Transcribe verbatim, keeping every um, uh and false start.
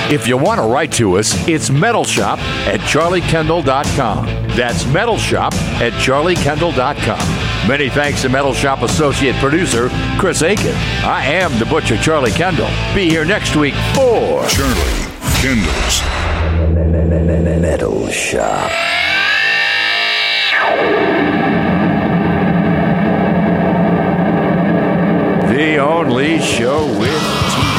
If you want to write to us, it's metalshop at charlie kendall dot com. That's metalshop at charlie kendall dot com. Many thanks to Metal Shop associate producer Chris Aiken. I am the Butcher Charlie Kendall. Be here next week for Charlie Kendall's Metal Shop.